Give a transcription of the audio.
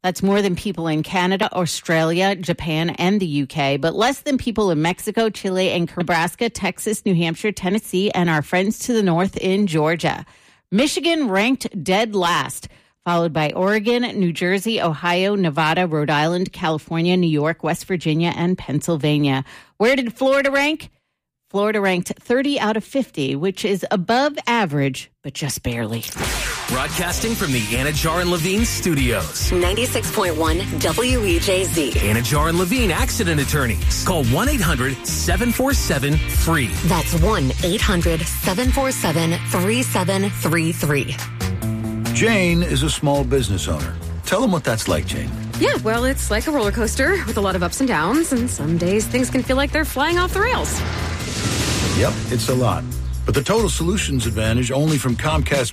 That's more than people in Canada, Australia, Japan, and the UK, but less than people in Mexico, Chile, and Nebraska, Texas, New Hampshire, Tennessee, and our friends to the north in Georgia. Michigan ranked dead last, followed by Oregon, New Jersey, Ohio, Nevada, Rhode Island, California, New York, West Virginia, and Pennsylvania. Where did Florida rank? Florida ranked 30 out of 50, which is above average, but just barely. Broadcasting from the Anajar and Levine studios. 96.1 WEJZ. Anajar and Levine Accident Attorneys. Call 1-800-747-FREE. That's 1-800-747-3733. Jane is a small business owner. Tell them what that's like, Jane. Yeah, well, it's like a roller coaster with a lot of ups and downs, and some days things can feel like they're flying off the rails. Yep, it's a lot. But the Total Solutions Advantage only from Comcast